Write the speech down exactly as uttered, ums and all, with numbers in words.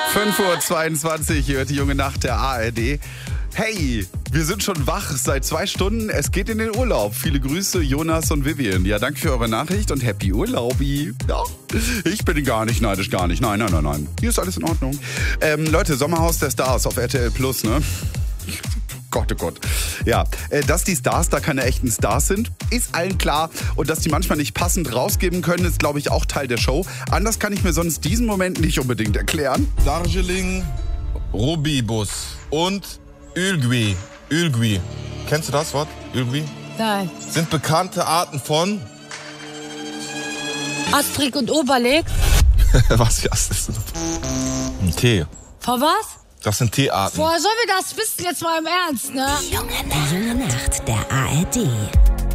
fünf Uhr zweiundzwanzig, hört die junge Nacht der A R D. Hey, wir sind schon wach seit zwei Stunden. Es geht in den Urlaub. Viele Grüße, Jonas und Vivian. Ja, danke für eure Nachricht und happy Urlaubi. Ja, ich bin gar nicht neidisch, gar nicht. Nein, nein, nein, nein. Hier ist alles in Ordnung. Ähm, Leute, Sommerhaus der Stars auf R T L Plus, ne? Gott, oh Gott. Ja, dass die Stars da keine echten Stars sind, ist allen klar. Und dass die manchmal nicht passend rausgeben können, ist, glaube ich, auch Teil der Show. Anders kann ich mir sonst diesen Moment nicht unbedingt erklären. Darjeeling, Rubibus und Ülgüi. Ülgüi. Kennst du das Wort? Ülgüi? Nein. Sind bekannte Arten von... Asterix und Obelix? Was ist das? Ein Tee. Von was? Das sind Teearten. Woher sollen wir das wissen, jetzt mal im Ernst, ne? Die junge Nacht der A R D.